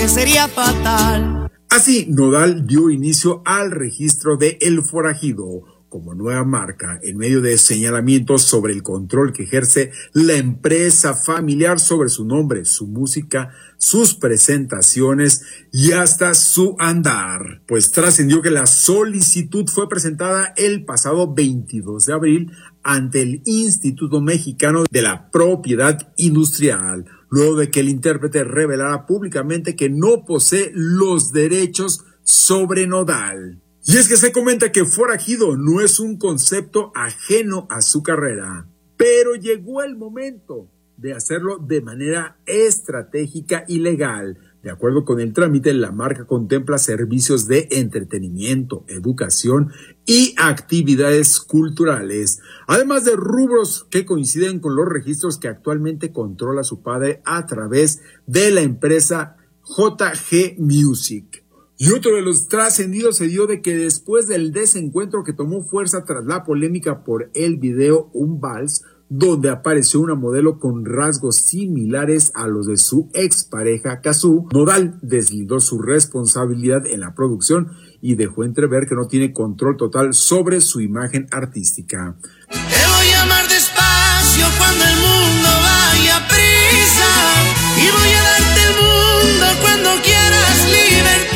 sería fatal. Así, Nodal dio inicio al registro de El Forajido como nueva marca en medio de señalamientos sobre el control que ejerce la empresa familiar sobre su nombre, su música, sus presentaciones y hasta su andar. Pues trascendió que la solicitud fue presentada el pasado 22 de abril ante el Instituto Mexicano de la Propiedad Industrial, luego de que el intérprete revelara públicamente que no posee los derechos sobre Nodal. Y es que se comenta que Forajido no es un concepto ajeno a su carrera, pero llegó el momento de hacerlo de manera estratégica y legal. De acuerdo con el trámite, la marca contempla servicios de entretenimiento, educación y actividades culturales, además de rubros que coinciden con los registros que actualmente controla su padre a través de la empresa JG Music. Y otro de los trascendidos se dio de que después del desencuentro que tomó fuerza tras la polémica por el video Un Vals, donde apareció una modelo con rasgos similares a los de su expareja Cazzu, Nodal deslindó su responsabilidad en la producción y dejó entrever que no tiene control total sobre su imagen artística. Te voy a amar despacio cuando el mundo vaya a prisa y voy a darte el mundo cuando quieras libertad.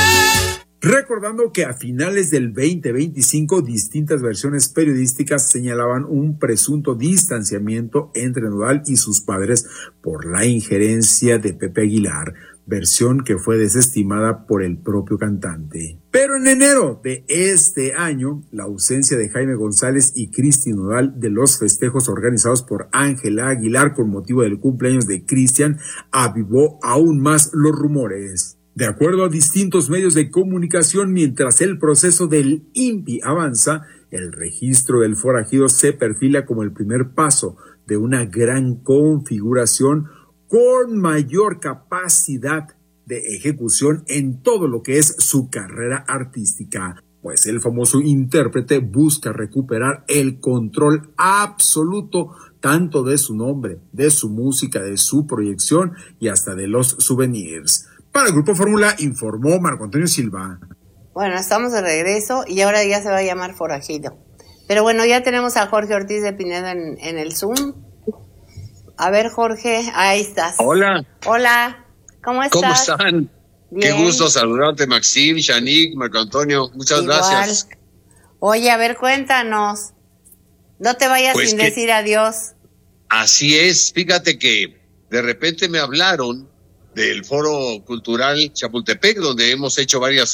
Recordando que a finales del 2025 distintas versiones periodísticas señalaban un presunto distanciamiento entre Nodal y sus padres por la injerencia de Pepe Aguilar, versión que fue desestimada por el propio cantante. Pero en enero de este año, la ausencia de Jaime González y Cristi Nodal de los festejos organizados por Ángela Aguilar con motivo del cumpleaños de Cristian avivó aún más los rumores. De acuerdo a distintos medios de comunicación, mientras el proceso del INPI avanza, el registro del forajido se perfila como el primer paso de una gran configuración con mayor capacidad de ejecución en todo lo que es su carrera artística, pues el famoso intérprete busca recuperar el control absoluto tanto de su nombre, de su música, de su proyección y hasta de los souvenirs. Para el Grupo Fórmula informó Marco Antonio Silva. Bueno, estamos de regreso y ahora ya se va a llamar Forajido. Pero bueno, ya tenemos a Jorge Ortiz de Pineda en el Zoom. A ver, Jorge, ahí estás. Hola. Hola, ¿cómo estás? ¿Cómo están? Bien. Qué gusto saludarte, Maxim, Shanique, Marco Antonio. Muchas gracias. Oye, a ver, cuéntanos. No te vayas Pues sin decir adiós. Así es. Fíjate que de repente me hablaron del Foro Cultural Chapultepec, donde hemos hecho varios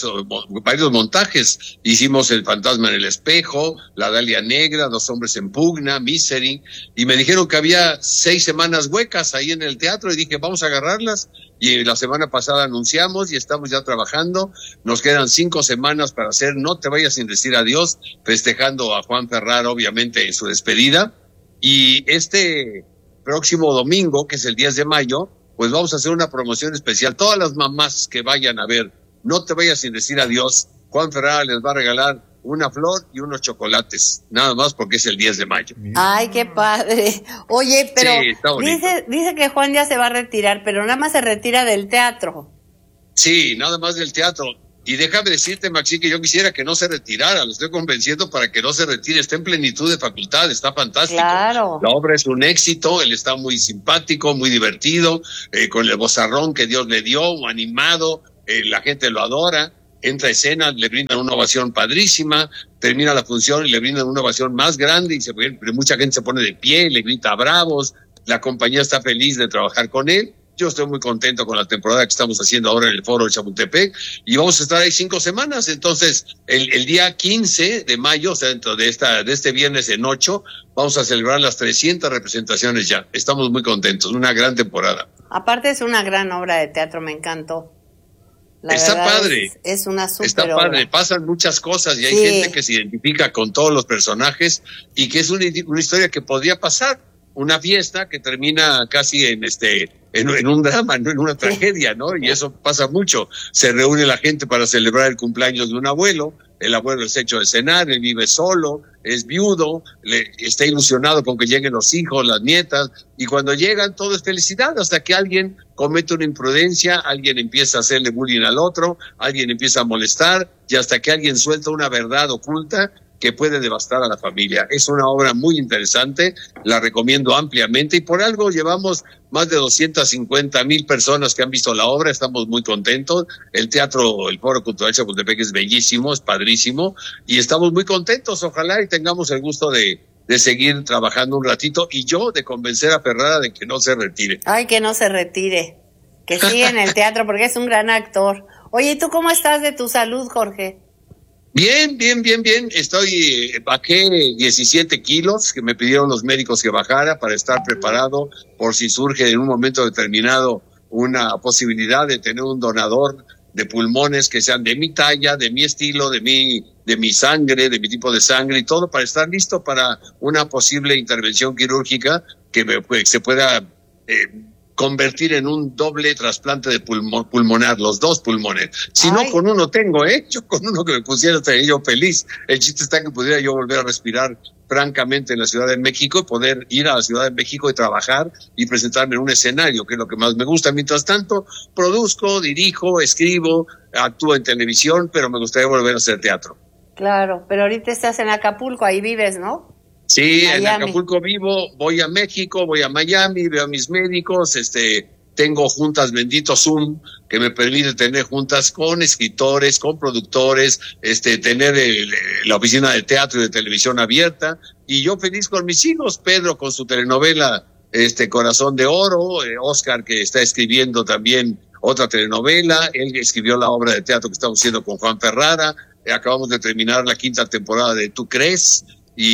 montajes. Hicimos El Fantasma en el Espejo, La Dalia Negra, Dos Hombres en Pugna, Misery, y me dijeron que había 6 semanas huecas ahí en el teatro, y dije, vamos a agarrarlas, y la semana pasada anunciamos, y estamos ya trabajando. Nos quedan 5 semanas para hacer No te vayas sin decir adiós, festejando a Juan Ferrar, obviamente, en su despedida, y este próximo domingo, que es el 10 de mayo, pues vamos a hacer una promoción especial. Todas las mamás que vayan a ver No te vayas sin decir adiós, Juan Ferrara les va a regalar una flor y unos chocolates, nada más porque es el 10 de mayo. Ay, qué padre. Oye, pero sí, dice que Juan ya se va a retirar, pero nada más se retira del teatro. Sí, nada más del teatro. Y déjame decirte, Maxi, que yo quisiera que no se retirara, lo estoy convenciendo para que no se retire, está en plenitud de facultad, está fantástico. Claro. La obra es un éxito, él está muy simpático, muy divertido, con el vozarrón que Dios le dio, animado, la gente lo adora, entra a escena, le brindan una ovación padrísima, termina la función y le brindan una ovación más grande, y mucha gente se pone de pie, le grita bravos, la compañía está feliz de trabajar con él. Yo estoy muy contento con la temporada que estamos haciendo ahora en el Foro de Chapultepec, y vamos a estar ahí 5 semanas. Entonces, el día 15 de mayo, o sea, dentro de este viernes en 8, vamos a celebrar las 300 representaciones ya. Estamos muy contentos, una gran temporada. Aparte es una gran obra de teatro, me encantó. Está padre. Es una super Está obra. padre, pasan muchas cosas y hay gente que se identifica con todos los personajes y que es una historia que podría pasar. Una fiesta que termina casi en un drama, ¿no? En una tragedia, ¿no? Y eso pasa mucho. Se reúne la gente para celebrar el cumpleaños de un abuelo, el abuelo es hecho de cenar, él vive solo, es viudo, está ilusionado con que lleguen los hijos, las nietas, y cuando llegan todo es felicidad, hasta que alguien comete una imprudencia, alguien empieza a hacerle bullying al otro, alguien empieza a molestar, y hasta que alguien suelta una verdad oculta que puede devastar a la familia. Es una obra muy interesante, la recomiendo ampliamente, y por algo llevamos más de 250,000 personas que han visto la obra, estamos muy contentos. El teatro, el Foro Cultural Chapultepec es bellísimo, es padrísimo, y estamos muy contentos. Ojalá y tengamos el gusto de seguir trabajando un ratito, y yo de convencer a Ferrara de que no se retire. Ay, que no se retire, que siga en el teatro porque es un gran actor. Oye, ¿y tú cómo estás de tu salud, Jorge? Bien. Bajé 17 kilos que me pidieron los médicos que bajara para estar preparado por si surge en un momento determinado una posibilidad de tener un donador de pulmones que sean de mi talla, de mi estilo, de mi sangre, de mi tipo de sangre y todo, para estar listo para una posible intervención quirúrgica que se pueda convertir en un doble trasplante de pulmonar, los dos pulmones. Si no, con uno tengo, yo con uno que me pusiera estaría yo feliz. El chiste está que pudiera yo volver a respirar francamente en la Ciudad de México y poder ir a la Ciudad de México y trabajar y presentarme en un escenario, que es lo que más me gusta. Mientras tanto, produzco, dirijo, escribo, actúo en televisión, pero me gustaría volver a hacer teatro. Claro, pero ahorita estás en Acapulco, ahí vives, ¿no? Sí, Miami. En Acapulco vivo, voy a México, voy a Miami, veo a mis médicos, tengo juntas, bendito Zoom, que me permite tener juntas con escritores, con productores, tener la oficina de teatro y de televisión abierta, y yo feliz con mis hijos, Pedro con su telenovela, Corazón de Oro, Oscar que está escribiendo también otra telenovela, él escribió la obra de teatro que estamos haciendo con Juan Ferrara, acabamos de terminar la 5ª temporada de Tú Crees,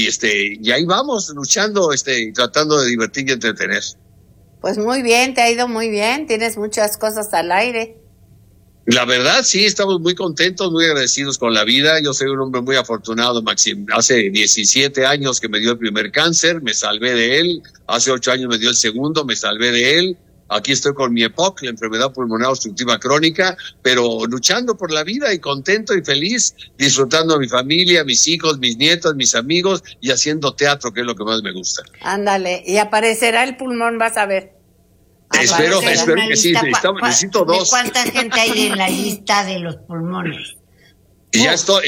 y ahí vamos luchando, tratando de divertir y entretener. Pues muy bien, te ha ido muy bien, tienes muchas cosas al aire. La verdad, sí, estamos muy contentos, muy agradecidos con la vida. Yo soy un hombre muy afortunado, Maxim. Hace 17 años que me dio el primer cáncer, me salvé de él. Hace 8 años me dio el segundo, me salvé de él. Aquí estoy con mi EPOC, la enfermedad pulmonar obstructiva crónica, pero luchando por la vida y contento y feliz, disfrutando a mi familia, mis hijos, mis nietos, mis amigos y haciendo teatro, que es lo que más me gusta. Ándale, y aparecerá el pulmón, vas a ver. Espero que sí, necesito 2. ¿Cuánta gente hay en la lista de los pulmones? Y ya estoy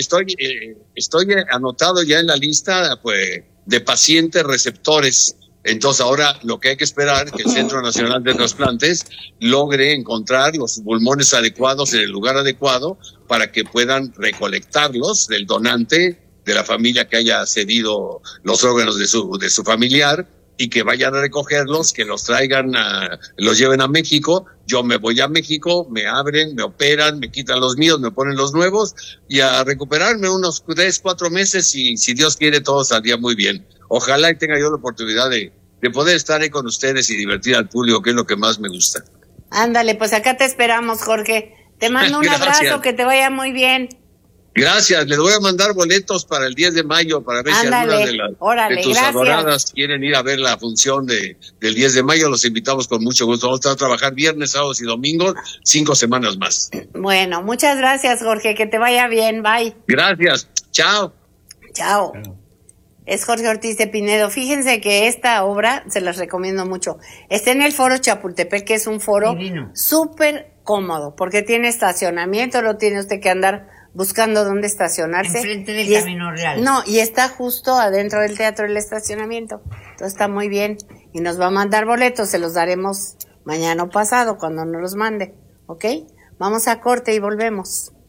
anotado ya en la lista, pues, de pacientes receptores. Entonces ahora lo que hay que esperar es que el Centro Nacional de Trasplantes logre encontrar los pulmones adecuados en el lugar adecuado para que puedan recolectarlos del donante, de la familia que haya cedido los órganos de su familiar, y que vayan a recogerlos, que los traigan, los lleven a México. Yo me voy a México, me abren, me operan, me quitan los míos, me ponen los nuevos, y a recuperarme unos 3-4 meses, y si Dios quiere todo saldría muy bien. Ojalá y tenga yo la oportunidad de poder estar ahí con ustedes y divertir al público, que es lo que más me gusta. Ándale, pues acá te esperamos, Jorge. Te mando un abrazo, que te vaya muy bien. Gracias, les voy a mandar boletos para el 10 de mayo para ver si alguna de tus adoradas quieren ir a ver la función del 10 de mayo. Los invitamos con mucho gusto. Vamos a trabajar viernes, sábados y domingos, 5 semanas más. Bueno, muchas gracias, Jorge, que te vaya bien, bye. Gracias, chao. Chao. Es Jorge Ortiz de Pinedo. Fíjense que esta obra, se las recomiendo mucho, está en el Foro Chapultepec, que es un foro súper cómodo, porque tiene estacionamiento, no tiene usted que andar buscando dónde estacionarse. Enfrente del Camino Real. No, y está justo adentro del teatro el estacionamiento. Entonces está muy bien. Y nos va a mandar boletos, se los daremos mañana o pasado, cuando nos los mande. ¿Ok? Vamos a corte y volvemos.